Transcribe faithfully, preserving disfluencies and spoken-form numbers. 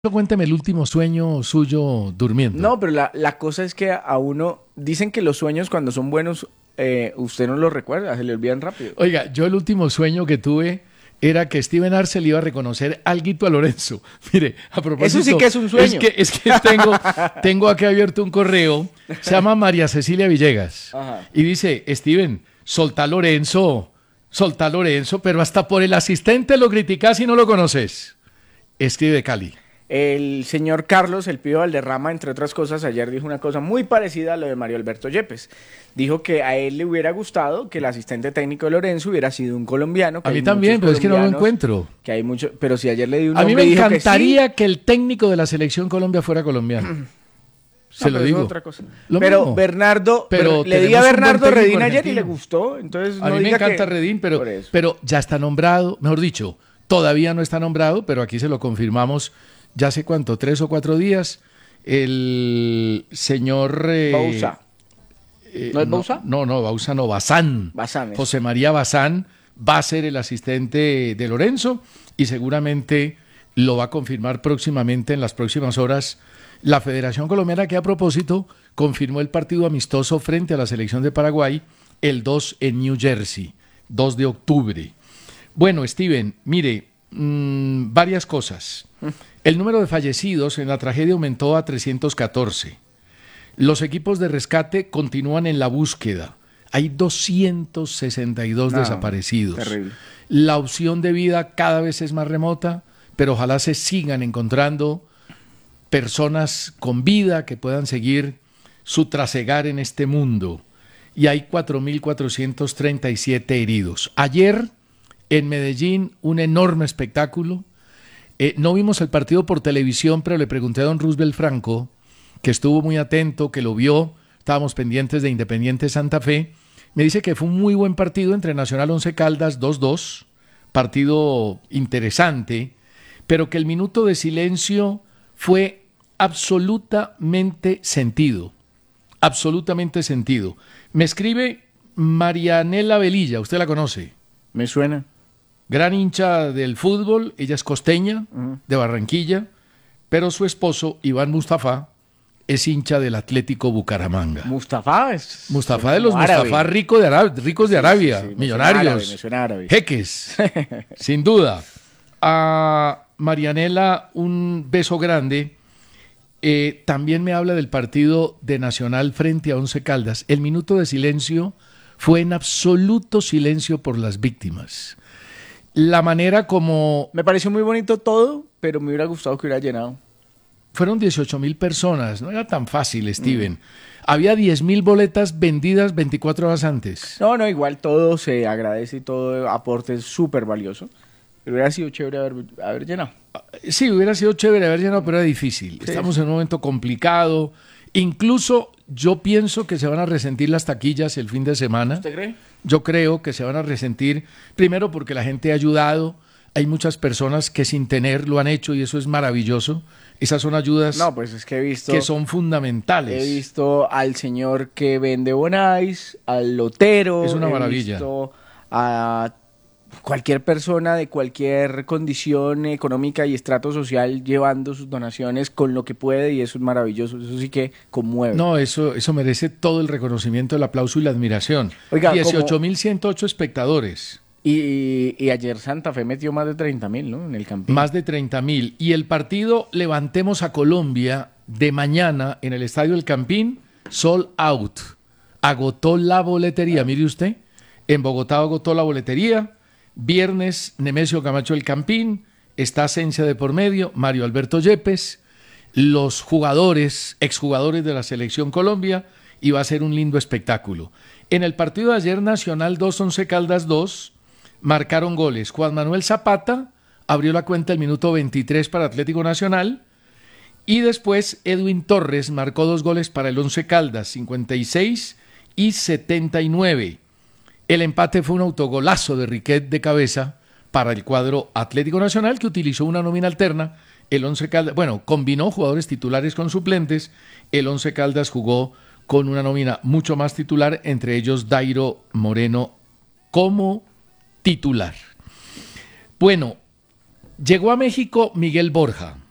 Cuénteme el último sueño suyo durmiendo. No, pero la, la cosa es que a uno, dicen que los sueños cuando son buenos, eh, usted no los recuerda, se le olvidan rápido. Oiga, yo el último sueño que tuve era que Steven Arce le iba a reconocer alguito a Lorenzo. Mire, a propósito... Eso sí que es un sueño. Es que, es que tengo, tengo aquí abierto un correo, se llama María Cecilia Villegas, Ajá. y dice, Steven, soltá a Lorenzo, soltá a Lorenzo, pero hasta por el asistente lo criticás y no lo conoces. Escribe de Cali. El señor Carlos, el Pío Valderrama, entre otras cosas, ayer dijo una cosa muy parecida a lo de Mario Alberto Yepes. Dijo que a él le hubiera gustado que el asistente técnico de Lorenzo hubiera sido un colombiano. Que A mí hay también, muchos pero es que no lo colombianos, encuentro. Que hay mucho, pero si ayer le di un A mí nombre me y dijo encantaría que, que, sí, el técnico de la selección Colombia fuera colombiano. Se no, lo pero digo. eso es otra cosa. Lo pero mismo. Bernardo, Pero pero le di tenemos a un buen Bernardo técnico Redín ayer y argentino. le gustó. Entonces A no mí me diga encanta que... Redín, pero, Por eso. pero ya está nombrado, mejor dicho, todavía no está nombrado, pero aquí se lo confirmamos ya hace cuánto, tres o cuatro días, el señor... Eh, Bauza. eh, ¿No es Bauza? No, no, Bauza no, Bazán. Bazán, eso. José María Bazán va a ser el asistente de Lorenzo y seguramente lo va a confirmar próximamente, en las próximas horas, la Federación Colombiana, que a propósito confirmó el partido amistoso frente a la selección de Paraguay el dos en New Jersey, dos de octubre. Bueno, Steven, mire, mmm, varias cosas. El número de fallecidos en la tragedia aumentó a trescientos catorce. Los equipos de rescate continúan en la búsqueda. Hay doscientos sesenta y dos No, desaparecidos. terrible. La opción de vida cada vez es más remota, pero ojalá se sigan encontrando personas con vida que puedan seguir su trasegar en este mundo. Y hay cuatro mil cuatrocientos treinta y siete heridos. Ayer, en Medellín, un enorme espectáculo. Eh, no vimos el partido por televisión, pero le pregunté a don Roosevelt Franco, que estuvo muy atento, que lo vio, estábamos pendientes de Independiente Santa Fe. Me dice que fue un muy buen partido entre Nacional Once Caldas dos dos, partido interesante, pero que el minuto de silencio fue absolutamente sentido, absolutamente sentido. Me escribe Marianela Velilla, usted la conoce. Me suena. Gran hincha del fútbol, ella es costeña, uh-huh, de Barranquilla, pero su esposo, Iván Mustafa, es hincha del Atlético Bucaramanga. Mustafa es... Mustafa de los árabe. Mustafa rico de Arab- ricos de Arabia, sí, sí, sí, millonarios, me suena árabe, me suena árabe. Jeques, sin duda. A Marianela, un beso grande. Eh, también me habla del partido de Nacional frente a Once Caldas. El minuto de silencio fue en absoluto silencio por las víctimas. La manera como... Me pareció muy bonito todo, pero me hubiera gustado que hubiera llenado. Fueron dieciocho mil personas, no era tan fácil, Steven. Mm. Había diez mil boletas vendidas veinticuatro horas antes. No, no, igual todo se agradece y todo aporte es súper valioso. Pero hubiera sido chévere haber, haber llenado. Sí, hubiera sido chévere haber llenado, pero era difícil. Sí. Estamos en un momento complicado. Incluso yo pienso que se van a resentir las taquillas el fin de semana. ¿Usted cree? Yo creo que se van a resentir, primero porque la gente ha ayudado, hay muchas personas que sin tener lo han hecho y eso es maravilloso. Esas son ayudas no, pues es que, he visto, que son fundamentales. He visto al señor que vende bonais, al lotero. Es una he maravilla. Visto a cualquier persona de cualquier condición económica y estrato social llevando sus donaciones con lo que puede y eso es maravilloso, eso sí que conmueve. No, eso, eso merece todo el reconocimiento, el aplauso y la admiración. Oiga, dieciocho mil ciento ocho espectadores. Y, y ayer Santa Fe metió más de treinta mil, ¿no? En el Campín. Más de treinta mil. Y el partido Levantemos a Colombia de mañana en el Estadio El Campín, sold out. Agotó la boletería, mire usted. En Bogotá agotó la boletería. Viernes, Nemesio Camacho El Campín, está Asensio de por medio, Mario Alberto Yepes, los jugadores, exjugadores de la Selección Colombia, y va a ser un lindo espectáculo. En el partido de ayer, Nacional dos, Once Caldas dos, marcaron goles. Juan Manuel Zapata abrió la cuenta el minuto veintitrés para Atlético Nacional, y después Edwin Torres marcó dos goles para el Once Caldas, cincuenta y seis y setenta y nueve. El empate fue un autogolazo de Riquet de cabeza para el cuadro Atlético Nacional, que utilizó una nómina alterna. El Once Caldas, bueno, combinó jugadores titulares con suplentes. El Once Caldas jugó con una nómina mucho más titular, entre ellos Dairo Moreno como titular. Bueno, llegó a México Miguel Borja.